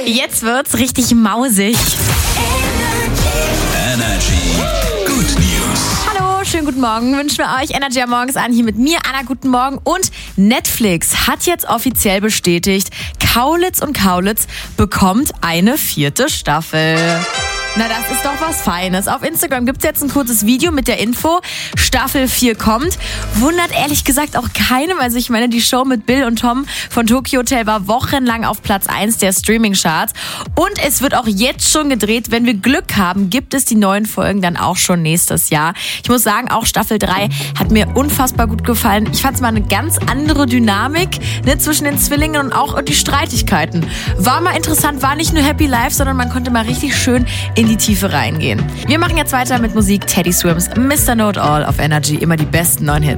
Jetzt wird's richtig mausig. Energy Good News. Hallo, schönen guten Morgen. Wünschen wir euch Energy am Morgens an. Hier mit mir, Anna, guten Morgen. Und Netflix hat jetzt offiziell bestätigt, Kaulitz und Kaulitz bekommt eine 4. Staffel. Na, das ist doch was Feines. Auf Instagram gibt's jetzt ein kurzes Video mit der Info, Staffel 4 kommt. Wundert ehrlich gesagt auch keinem. Also ich meine, die Show mit Bill und Tom von Tokyo Hotel war wochenlang auf Platz 1 der Streaming-Charts. Und es wird auch jetzt schon gedreht. Wenn wir Glück haben, gibt es die neuen Folgen dann auch schon nächstes Jahr. Ich muss sagen, auch Staffel 3 hat mir unfassbar gut gefallen. Ich fand es mal eine ganz andere Dynamik, zwischen den Zwillingen und auch die Streitigkeiten. War mal interessant, war nicht nur Happy Life, sondern man konnte mal richtig schön in die Tiefe reingehen. Wir machen jetzt weiter mit Musik. Teddy Swims, Mr. Know It All auf Energy. Immer die besten neuen Hits.